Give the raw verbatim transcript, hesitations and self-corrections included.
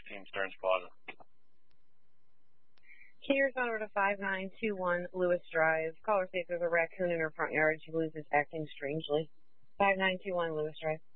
sixteen, Stearns Plaza. Can you respond over to five nine two one Lewis Drive? Caller says there's a raccoon in her front yard. She believes it's acting strangely. five nine two one Lewis Drive.